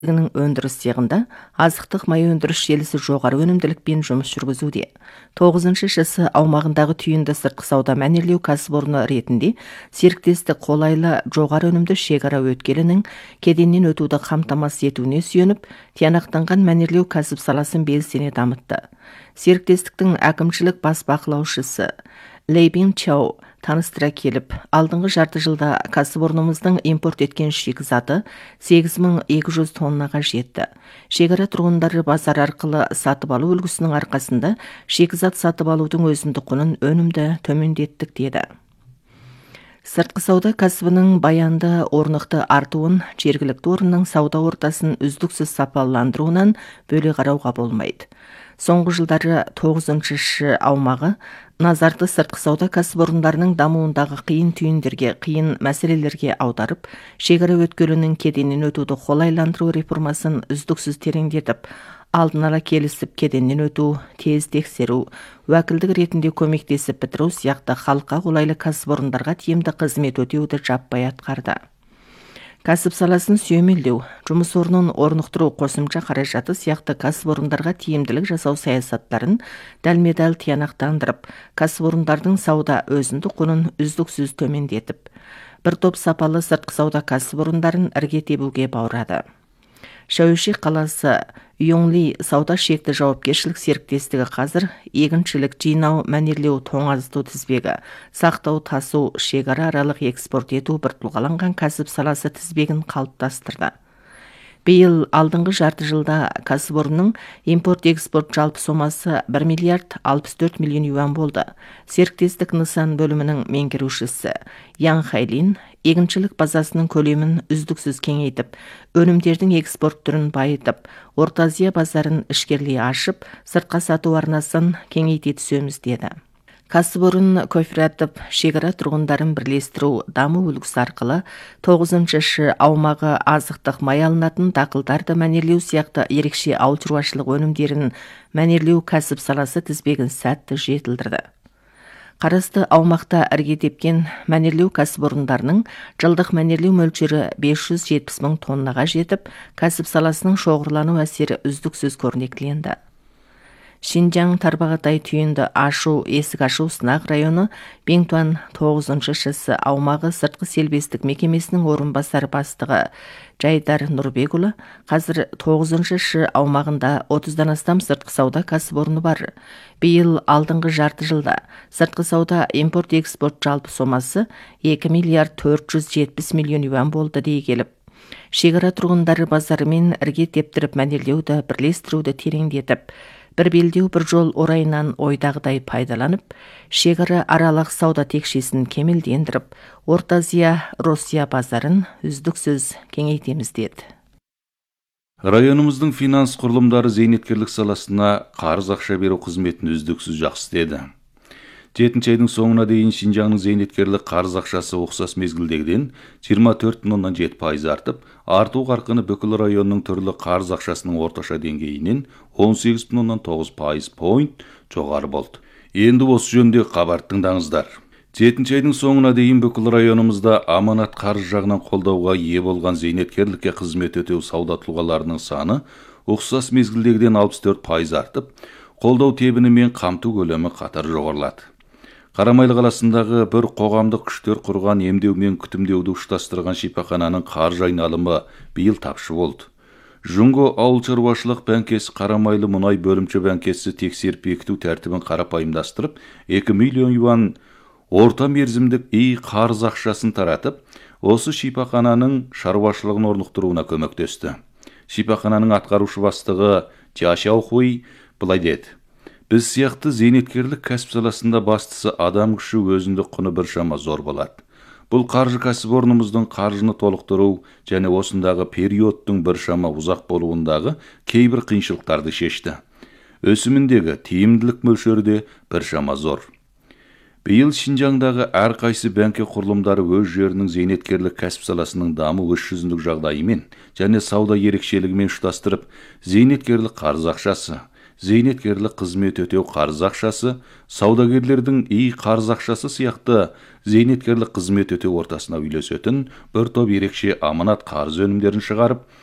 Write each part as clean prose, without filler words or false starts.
өндіріс цехында азықтық май өндіріс желісі жоғары өнімділікпен жұмыс жүргізуде. 9-шы ШС аумағындағы түйінді сыртқы сауда мәнерлеу кәсіпорны ретінде серіктестік қолайлы жоғары өнімді шекара өткелінің кеденнен өтуді қамтамасыз етуіне сүйеніп, тиянақтанған мәнерлеу кәсіп саласын белсене дамытты. Серіктестіктің әкімшілік бас бақылаушысы Лейбин Чау таныстыра келіп, алдыңғы жарты жылда кәсіпорнымыздың импорт еткен шикізаты 8200 тоннаға жетті. Шекара тұрғындары базар арқылы сатып алу үлгісінің арқасында шикізат сатып алудың өзіндік құнын өнімді төмендеттік деді. Сыртқы сауда кәсібінің баянды орнықты артуын жергілікті орынның сауда ортасын үздіксіз сапаландыруынан бөле қарауға болмайды. Соңғы жылдары 9-шы аумағы назарды сыртқы сауда кәсіпорындарының дамуындағы қиын түйіндерге, қиын мәселелерге аударып, шекара өткелінің кеденнен өтуді қолайландыру реформасын үздіксіз тереңдетіп, алдын ала келісіп кеденнен өту, тез тексеру, уәкілдік ретінде көмектесіп бітіру сияқты халыққа қолайлы кәсіпорындарға тиімді қызмет өтеуді жаппай атқарды. Кәсіп саласын сүйемелдеу, жұмыс орнын орнықтыру қосымша қаражаты сияқты кәсіпорындарға тиімділік жасау саясаттарын дәлме-дәл тиянақтандырып, кәсіпорындардың сауда өзіндік құнын үздіксіз төмендетіп, бір топ сапалы сыртқы сауда кәсіпорындарын ірге тебуге баурады. Шәуешек қаласы Юңли сауда шекті жауапкершілік серіктестігі қазір егіншілік, жинау, мәнерлеу, тоңазыту тізбегі, сақтау, тасу, шекара аралық экспорт ету бір тұлғаланған кәсіп саласы тізбегін қалыптастырды. Биыл алдыңғы жарты жылда кәсіпорынның импорт-экспорт жалпы сомасы 1 миллиард 64 миллион юан болды. Серіктестік нысан бөлімінің меңгерушісі Ян Хайлин егіншілік базасының көлемін үздіксіз кеңейтіп, өнімдердің экспорт түрін байытып, Орта Азия базарын ішкерлей ашып, сыртқа сату арнасын кеңейте түсеміз деді. Кәсіпорын кооператив шекара тұрғындарын бірлестіру даму үлгісі арқылы 9-шы аумағы азықтық май алынатын дақылдарды мәнерлеу сияқты ерекше ауыл шаруашылық өнімдерін мәнерлеу кәсіп саласы тізбегін сәтті жетілдірді. Қарасты аумақта ірге тепкен мәнерлеу кәсіпорындарының жылдық мәнерлеу мөлшері 570 мың тоннаға жетіп, кәсіп саласының шоғырлану әсері үздіксіз көрнекіленді. Шинжаң Тарбағатай түйінді ашу, есік ашу сынақ районы Беңтуан 9-шы ШС аумағы сыртқы селбестік мекемесінің орынбасар бастығы Жайдар Нұрбекұлы қазір 9-шы ШС аумағында 30-дан астам сыртқы сауда кәсіпорны бар. Биыл алдыңғы жарты жылда сыртқы сауда импорт-экспорт жалпы сомасы 2 миллиард 470 миллион юан болды дей келіп, шекара тұрғындары базарымен ірге тептіріп мәнерлеуді, бірлестіруді тереңдетіп, бір белдеу бір жол орайынан ойдағыдай пайдаланып, шекара аралық сауда текшесін кемелдендіріп, Орта Азия, Россия базарын үздіксіз кеңейтеміз деді. Районымыздың финанс құрылымдары зейнеткерлік саласына қарыз ақша беру қызметін үздіксіз жақсы істеді. 7 айдың соңына дейін Шинжаңның зейнеткерлік қарыз ақшасы ұқсас мезгілдегіден 24,7% артып, арту қарқыны бүкіл районның түрлі қарыз ақшасының орташа деңгейінен 18,9% пойнт жоғары болды. Енді осы жөнде хабар тыңдаңыздар. 7 айдың соңына дейін бүкіл районымызда аманат қарыз жағынан қолдауға ие болған зейнеткерлікке қызмет өтеу сауда тұлғаларының саны ұқсас мезгілдегіден 64% артып, қолдау тебіні мен қамту көлемі қатар жоғарылады. Қарамайлы қаласындағы бір қоғамдық күштер құрған емдеу мен күтімдеуді ұштастырған шипахананың қаржы айналымы биыл тапшы болды. Жұңго ауыл шаруашылық бәңкесі Қарамайлы мұнай бөлімші бәңкесі тексеріп бекіту тәртібін қарапайымдастырып, 2 миллион юан орта мерзімдік қарыз ақшасын таратып, осы шипахананың шаруашылығын орнықтыруына көмектесті. Шипахананың атқарушы бастығы Жашаухуй былай деді: біз сияқты зейнеткерлік кәсіп саласында бастысы адам күші өзіндік құны біршама зор болады. Бұл қаржы кәсіпорнымыздың қаржыны толықтыру және осындағы периодтың біршама ұзақ болуындағы кейбір қиыншылықтарды шешті. Өсіміндегі тиімділік мөлшері де біршама зор. Биыл Шинжаңдағы әрқайсы бәңке құрылымдары өз жерінің зейнеткерлік кәсіп саласының даму іс жүзіндік жағдайымен және сауда ерекшелігімен ұштастырып, зейнеткерлік қарыз ақшасы, зейнеткерлік қызмет өтеу қарыз ақшасы, саудагерлердің қарыз ақшасы сияқты зейнеткерлік қызмет өтеу ортасына үйлесетін бір топ ерекше аманат қарыз өнімдерін шығарып,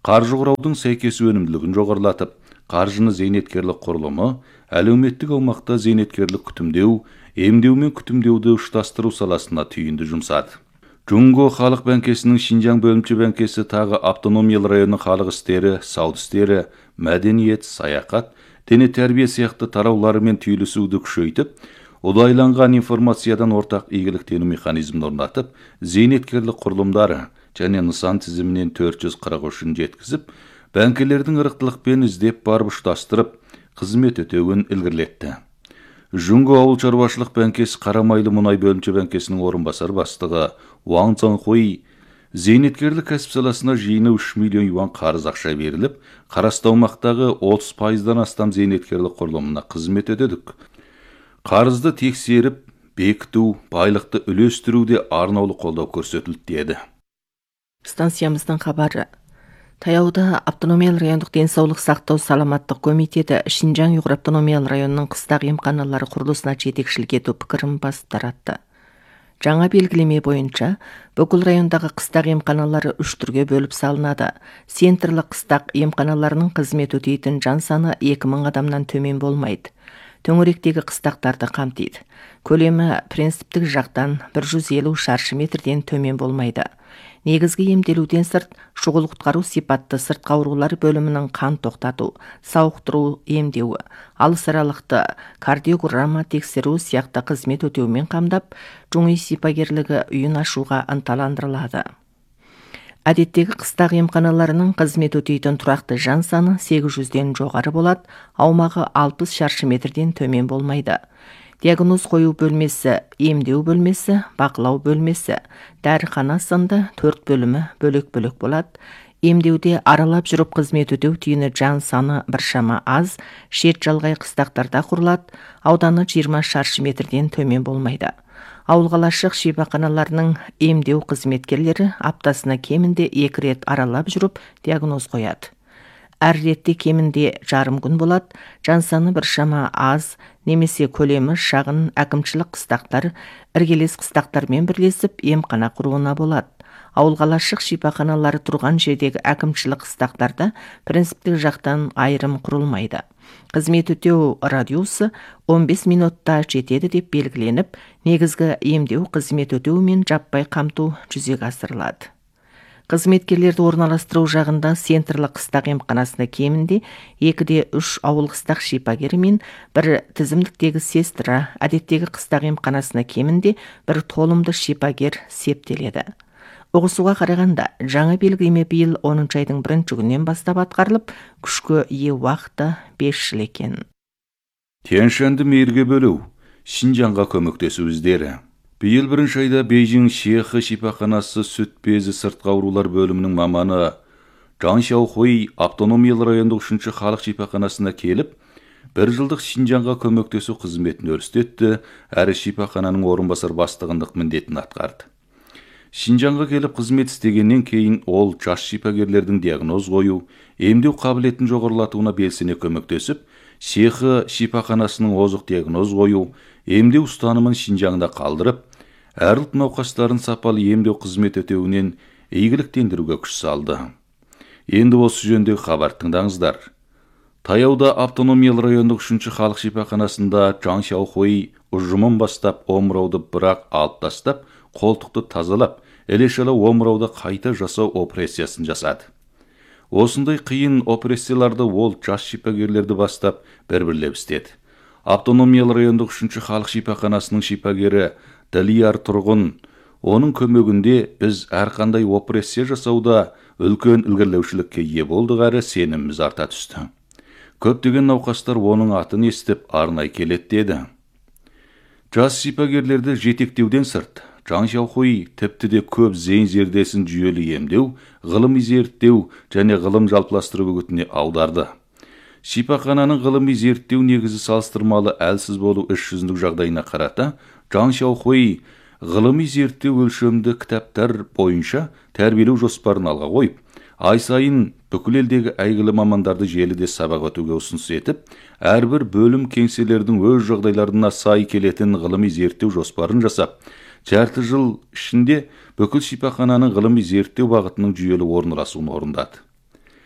Қаржы құраудың сәйкес өнімділігін жоғарылатып, қаржыны зейнеткерлік құрылымы, әлеуметтік аумақта зейнеткерлік күтімдеу, емдеу мен күтімдеуді ұштастыру саласына түйінді жұмсады. Джунго халық бәңкесінің Шинжаң бөлімше бәңкесі тағы автономиялы районның халық істері, сауда істері, мәдениет, саяхат, дене тәрбие сияқты тарауларымен түйілісуді күшейтіп, ұдайланған информациядан ортақ игіліктену механизмін орнатып, зейнеткерлік құрылымдары және нысан тізімінен 443-ін жеткізіп, бәңкелердің ырықтылықпен іздеп барып ұштастырып, қызмет өтеуін ілгерілетті. Джунго ауыл шаруашылық бәңкесі Қарамайлы мұнай бөлімше бәңкесінің орынбасар бастығы Уаң Цанхуи зейнеткерлік кәсіп саласына жиыны 3 миллион юан қарыз ақша беріліп, қарасты аумақтағы 30%-дан астам зейнеткерлік құрылымына қызмет өтедік. Қарызды тексеріп, бекіту, байлықты үлестіруде арнаулы қолдау көрсетілді деді. Станциямыздың хабары. Таяуда автономиялы райондық денсаулық сақтау саламаттық комитеті Шинжаң Ұйғыр автономиялы районының қыстағы емханалары құрылысына жетекшілік ету пікірін басып таратты. Жаңа белгілеме бойынша, бүкіл райондағы қыстақ емханалары 3 түрге бөліп салынады. Центрлік қыстақ емханаларының қызмет өтейтін жан саны 2000 адамнан төмен болмайды. Төңіректегі қыстақтарды қамтиды. Көлемі принциптік жақтан 150 шаршы метрден төмен болмайды. Негізгі емделуден сырт, шұғыл құтқару сипатты сыртқы аурулар бөлімінің қан тоқтату, сауықтыру емдеуі, алыс аралықты кардиограмма тексеру сияқты қызмет өтеумен қамдап, жуңи сипагерлігі үйін ашуға ынталандырылады. Әдеттегі қыстақ емханаларының қызмет өтейтін тұрақты жан саны 800-ден жоғары болады, аумағы 60 шаршы метрден төмен болмайды. Диагноз қою бөлмесі, емдеу бөлмесі, бақылау бөлмесі, дәріхана сынды 4 бөлімі бөлек-бөлек болады. Емдеуде аралап жүріп қызмет өтеу түйіні жан саны біршама аз, шет жалғай қыстақтарда құрылады, ауданы 20 шаршы метрден төмен болмайды. Ауылғалашық шипаханаларының емдеу қызметкерлері аптасына кемінде 2 рет аралап жүріп диагноз қояды. Әр ретте кемінде жарым күн болады, жан саны біршама аз, немесе көлемі шағын әкімшілік қыстақтар, іргелес қыстақтармен бірлесіп емхана құруына болады. Ауылғалашық шипаханалары тұрған жердегі әкімшілік қыстақтарда принциптік жақтан айырым құрылмайды. Қызмет өтеу радиусы 15 минутта жетеді деп белгіленіп, негізгі емдеу қызмет өтеу мен жаппай қамту жүзеге асырылады. Қызметкерлерді орналастыру жағында центрлік қыстақ емханасында кемінде 2-3 ауыл қыстақ шипагері мен 1 тізімдіктегі сестра, әдеттегі қыстақ емханасына кемінде 1 толымды шипагер септеледі. Ұғысуға қарағанда, жаңа белгілеме биыл 10 айдың 1 күннен бастап атқарылып, күшке ие уақыты 5 жыл екен. Тянь-шаньды мейірге бөлу, Шинжаңға көмектесу іздері. Биыл 1 айда Бейжің Шехы шипаханасы сүт безі сыртқы аурулар бөлімінің маманы Жан Шаухуи автономиялы райондық 3-ші халық шипаханасына келіп, 1 жылдық Шинжаңға көмектесу қызметін өрістетті, әрі шипахананың орынбасар бастығындық міндетін атқарды. Шинжаңға келіп қызмет істегеннен кейін ол жас шипагерлердің диагноз қою, емдеу қабілетін жоғарылатуына белсене көмектесіп, Шехы шипаханасының озық диагноз қою, емдеу ұстанымын Шинжаңда қалдырып, әрлік науқастарын сапалы емдеу қызмет өтеуінен игіліктендіруге күш салды. Енді осы жөніндегі хабар тыңдаңыздар. Таяуда автономиялы райондық 3-ші халық шипаханасында Жан Шаухуи ұжымын бастап омырауды бірақ алып тастап, қолтықты тазалап, ілешалы омырауды қайта жасау операциясын жасады. Осындай қиын операцияларды ол жас шипагерлерді бастап бір-бірлеп істеді. Автономиялы райондық 3-ші халық шипаханасының шипагері Далияр тұрғын, оның көмегінде біз әрқандай операция жасауда үлкен ілгерілеушілікке ие болдық, әрі сеніміміз арта түсті. Көптеген науқастар оның атын естіп арнай келеді деді. Жас шипагерлерді жетектеуден сырт, Жан Шаухуи тіпті де көп зейін зердесін жүйелі емдеу, ғылыми зерттеу және ғылым жалпыластыру үгітіне аударды. Шипахананың ғылыми зерттеу негізі салыстырмалы әлсіз болу іс жүзіндік жағдайына қарата, Жан Шаухуи ғылыми зерттеу өлшемді кітаптар бойынша тәрбиелеу жоспарын алға қойып, ай сайын бүкіл елдегі әйгілі мамандарды желіде сабақ өтуге ұсыныс етіп, әрбір бөлім кеңселердің өз жағдайларына сай келетін ғылыми зерттеу жоспарын жасап, жарты жыл ішінде бүкіл шипахананың ғылыми зерттеу бағытының жүйелі орналасуын орындады.